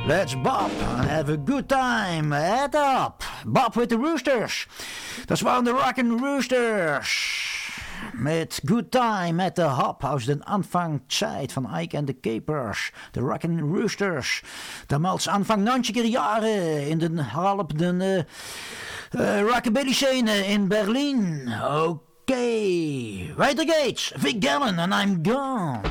Let's bop and have a good time. Head up. Bop with the Roosters. Dat waren de Rockin' Roosters. Met Good Time met de Hop aus den Anfangszeit van Ike and the Capers. De Rockin' Roosters. Damals Anfang 90er Jahre in den halbden rockabilly scene in Berlin. Oké. Weiter geht's. Vic Gallen and I'm Gone.